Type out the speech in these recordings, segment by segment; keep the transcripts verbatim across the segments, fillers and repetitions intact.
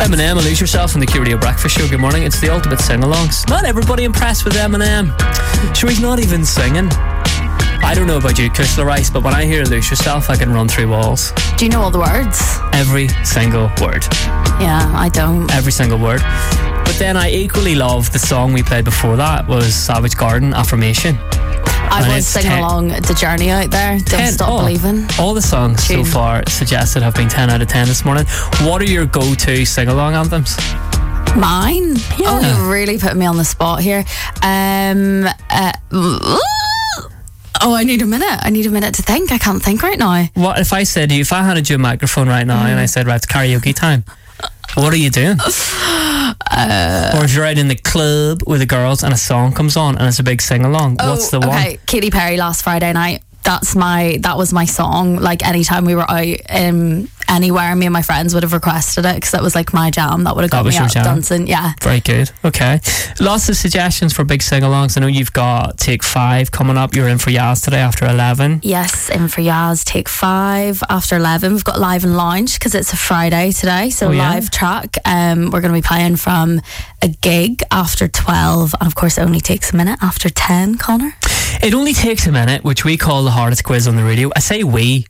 Eminem, Lose Yourself on the Q Radio Breakfast Show. Good morning. It's the ultimate sing-alongs. Not everybody impressed with Eminem. Sure, he's not even singing. I don't know about you, Kushla Rice, but when I hear Lose Yourself, I can run through walls. Do you know all the words? Every single word. Yeah, I don't. Every single word. But then I equally love the song we played before that was Savage Garden, Affirmation. I And was it's singing ten along the journey out there. Don't ten stop all, believing. All the songs Tune. so far suggested have been ten out of ten this morning. What are your go-to sing-along anthems? Mine? Yeah. Oh, you really put me on the spot here. Um, uh, oh, I need a minute. I need a minute to think. I can't think right now. What if I said to you, if I handed you a microphone right now mm. and I said, right, it's karaoke time, what are you doing? Uh, or if you're out in the club with the girls and a song comes on and it's a big sing-along, oh, what's the one? Okay, Katy Perry last Friday night. That's my, that was my song. Like anytime we were out um, anywhere, me and my friends would have requested it because that was like my jam. That would have got That was me your out jam? dancing. Yeah. Very good. Okay. Lots of suggestions for big sing-alongs. I know you've got Take Five coming up. You're in for Yaz today after eleven. Yes, in for Yaz, Take Five after eleven. We've got Live and Lounge because it's a Friday today. So Oh, yeah? live track. Um, we're going to be playing from a gig after twelve. And of course, it only takes a minute after ten, Connor. It only takes a minute, which we call the hardest quiz on the radio. I say we,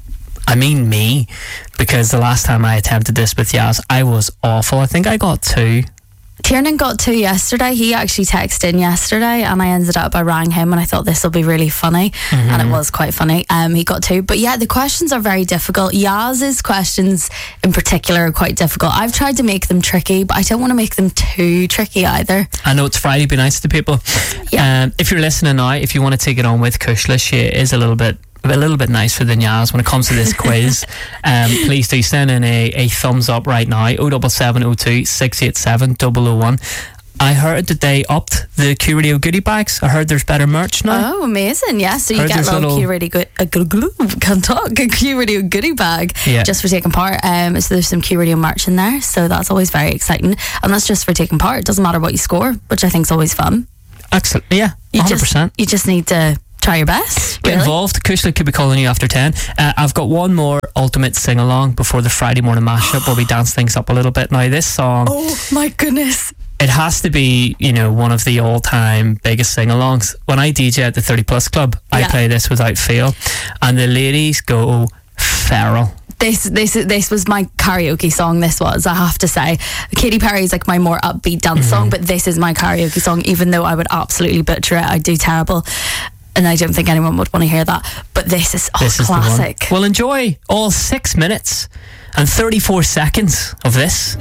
I mean me, because the last time I attempted this with Yaz, I was awful. I think I got two. Tiernan got two yesterday. He actually texted in yesterday and I ended up, I rang him and I thought this will be really funny. Mm-hmm. And it was quite funny. Um, he got two. But yeah, the questions are very difficult. Yaz's questions in particular are quite difficult. I've tried to make them tricky, but I don't want to make them too tricky either. I know it's Friday, be nice to people. Yeah. Um, if you're listening now, if you want to take it on with Kushla, she is a little bit a little bit nicer than Yaz when it comes to this quiz. um, please do send in a, a thumbs up right now. oh seven seven oh two, six eight seven, oh oh one. I heard that they upped the Q Radio goodie bags. I heard there's better merch now. Oh, amazing. Yeah, so you Heard get a there's little little- Q Radio good, a good, good, can't talk, a Q Radio goodie bag Yeah. just for taking part. Um, so there's some Q Radio merch in there, so that's always very exciting. And that's just for taking part. It doesn't matter what you score, which I think is always fun. Excellent. Yeah, You one hundred percent. Just, you just need to try your best. Get really. involved. Kushla could be calling you after ten. Uh, I've got one more ultimate sing-along before the Friday morning mashup where we dance things up a little bit. Now, this song, Oh my goodness. it has to be, you know, one of the all-time biggest sing-alongs. When I D J at the thirty plus Club, I Yeah. play this without fail. And the ladies go feral. This this this was my karaoke song. This was, I have to say, Katy Perry is like my more upbeat dance mm-hmm. song, but this is my karaoke song. Even though I would absolutely butcher it, I do terrible, and I don't think anyone would want to hear that. But this is oh, This is classic. the one. Well, enjoy all six minutes and thirty-four seconds of this.